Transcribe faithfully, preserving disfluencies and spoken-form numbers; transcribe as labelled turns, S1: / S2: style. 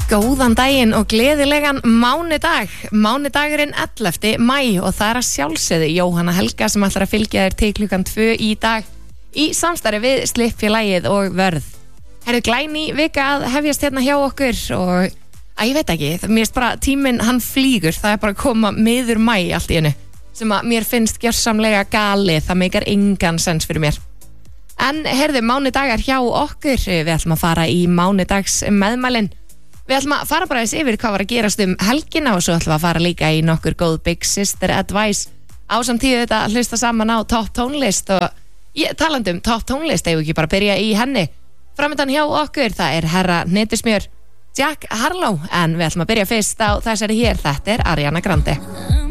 S1: Góðan daginn og gleðilegan mánudag. Mánudagurinn ellefti maí og það er að sjálfsögðu Jóhanna Helga sem ætlar að fylgja þér til klukkan tvö í dag í samstarfi við Slippfélagið og Vörð. Herðu, glæný vika að hefjast hérna hjá okkur og að ég veit ekki, mér finnst bara tíminn hann flýgur, það er bara að koma miður maí allt í hennu sem að mér finnst gjörsamlega galið, það meikar engan sens fyrir mér. En herðu, mánudagar hjá okkur, við ætlum að fara í mánudags meðmælin. Við ætlum að fara bara eins yfir hvað var að gerast um helgina og svo ætlum við að fara líka í nokkur góð Big Sister Advice á samtíðu þetta að hlusta saman á topp tónlist og ég, talandi um topp tónlist, eigum við ekki bara að byrja í henni. Framöndan hjá okkur, það er herra Netusmjör, Jack Harlow, en við ætlum að byrja fyrst á þessari hér, þetta er Ariana Grande.